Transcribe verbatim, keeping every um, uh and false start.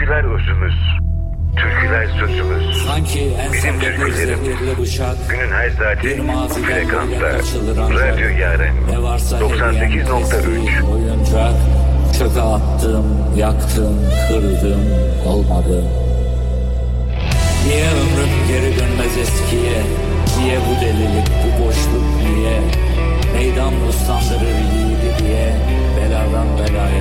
Şarkılar özümüz, türküler sözümüz. Sanki en Bizim türkülerim, bıçak, günün her saati bir maziden böyle frekansta. kaçılır ancak. Radyo Yaren Ne varsa doksan sekiz nokta üç. oyuncak. Çöpe attım, yaktım, kırdım, olmadı. Niye ömrüm geri dönmez eskiye?